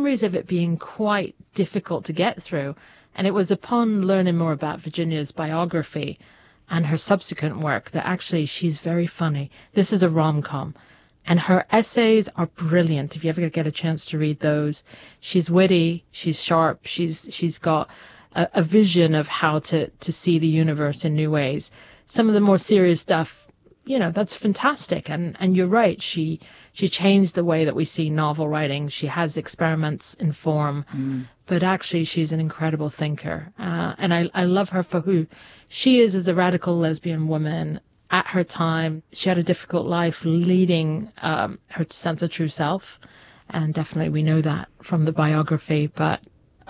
memories of it being quite difficult to get through. And it was upon learning more about Virginia's biography and her subsequent work that actually she's very funny. This is a rom-com. And her essays are brilliant if you ever get a chance to read those. She's witty, she's sharp, she's got a vision of how to see the universe in new ways. Some of the more serious stuff, that's fantastic. And you're right, she changed the way that we see novel writing. She has experiments in form, but actually she's an incredible thinker. And I love her for who she is as a radical lesbian woman. At her time, she had a difficult life leading her sense of true self. And definitely we know that from the biography. But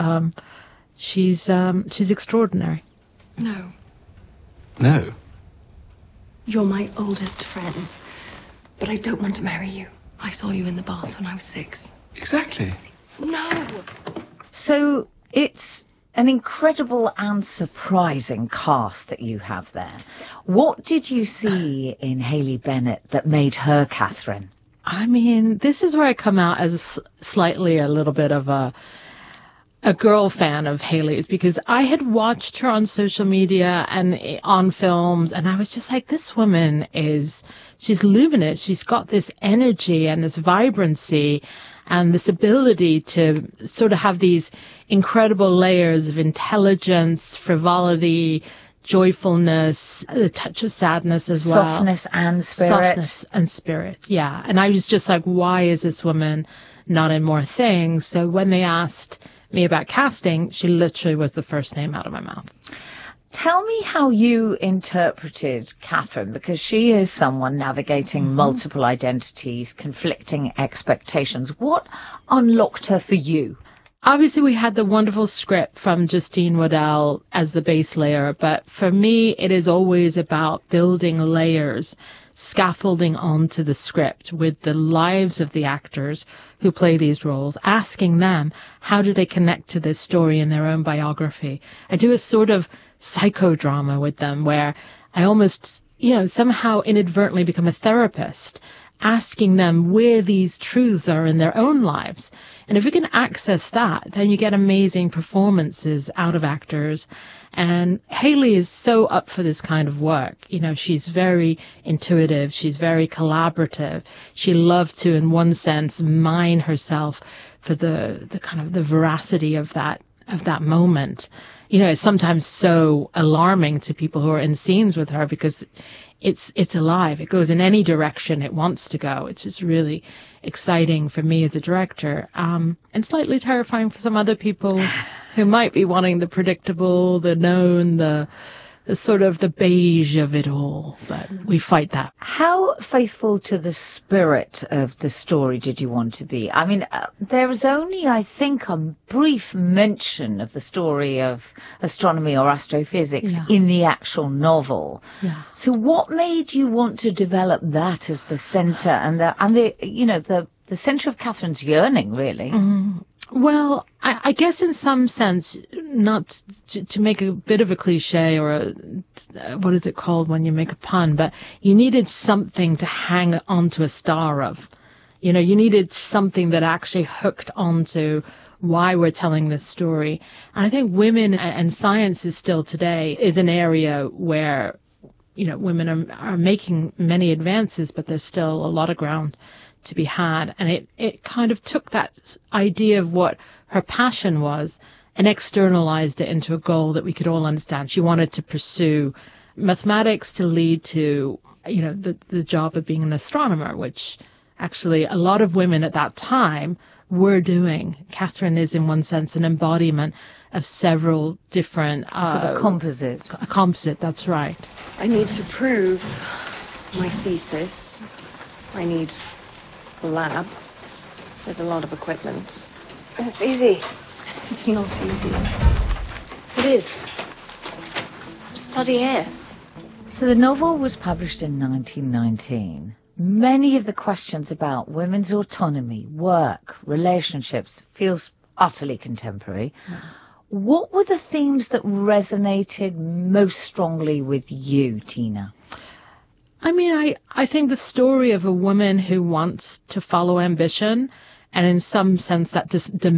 she's extraordinary. No. No? You're my oldest friend. But I don't want to marry you. I saw you in the bath when I was 6. Exactly. No! So it's an incredible and surprising cast that you have there. What did you see in Haley Bennett that made her Catherine? I mean, this is where I come out as slightly a little bit of a girl fan of Haley's, because I had watched her on social media and on films, and I was just like, this woman she's luminous. She's got this energy and this vibrancy and this ability to sort of have these incredible layers of intelligence, frivolity, joyfulness, a touch of sadness as well. Softness and spirit. Softness and spirit, yeah. And I was just like, why is this woman not in more things? So when they asked me about casting, she literally was the first name out of my mouth. Tell me how you interpreted Catherine, because she is someone navigating multiple identities, conflicting expectations. What unlocked her for you? Obviously, we had the wonderful script from Justine Waddell as the base layer, but for me, it is always about building layers, scaffolding onto the script with the lives of the actors who play these roles, asking them how do they connect to this story in their own biography. I do a sort of psychodrama with them where I almost, somehow inadvertently become a therapist, asking them where these truths are in their own lives. And if we can access that, then you get amazing performances out of actors. And Haley is so up for this kind of work. She's very intuitive. She's very collaborative. She loves to, in one sense, mine herself for the kind of the veracity of that moment. It's sometimes so alarming to people who are in scenes with her because it's alive. It goes in any direction it wants to go. It's just really exciting for me as a director, and slightly terrifying for some other people who might be wanting the predictable, the known, the sort of the beige of it all. But we fight that. How faithful to the spirit of the story did you want to be? I mean, there is only, I think, a brief mention of the story of astronomy or astrophysics in the actual novel. Yeah. So what made you want to develop that as the centre and the centre of Catherine's yearning, really? Mm-hmm. Well, I guess in some sense, not to make a bit of a cliche or what is it called when you make a pun, but you needed something to hang onto a star of. You needed something that actually hooked onto why we're telling this story. And I think women and science is still today is an area where, women are making many advances, but there's still a lot of ground to be had. And it kind of took that idea of what her passion was and externalized it into a goal that we could all understand. She wanted to pursue mathematics to lead to, the job of being an astronomer, which actually a lot of women at that time were doing. Catherine is, in one sense, an embodiment of several different... sort of composite. A composite, that's right. I need to prove my thesis. I need a lab. There's a lot of equipment. It's easy. It's not easy. It is. Study here. So the novel was published in 1919. Many of the questions about women's autonomy, work, relationships feels utterly contemporary. Mm. What were the themes that resonated most strongly with you, Tina? I mean, I think the story of a woman who wants to follow ambition, and in some sense that just